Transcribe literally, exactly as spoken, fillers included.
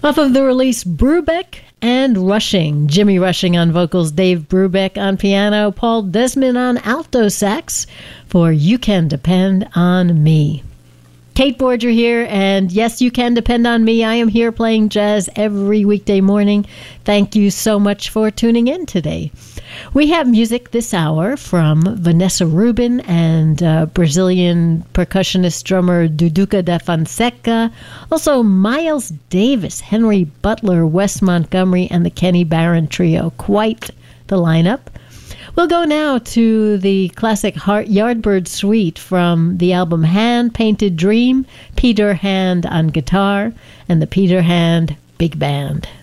Off of the release Brubeck and Rushing. Jimmy Rushing on vocals, Dave Brubeck on piano, Paul Desmond on alto sax for You Can Depend on Me. Kate Borger here, and yes, you can depend on me. I am here playing jazz every weekday morning. Thank you so much for tuning in today. We have music this hour from Vanessa Rubin and uh, Brazilian percussionist drummer Duduca da Fonseca. Also Miles Davis, Henry Butler, Wes Montgomery, and the Kenny Barron Trio. Quite the lineup. We'll go now to the classic Heart Yardbird Suite from the album Hand Painted Dream, Peter Hand on guitar, and the Peter Hand Big Band.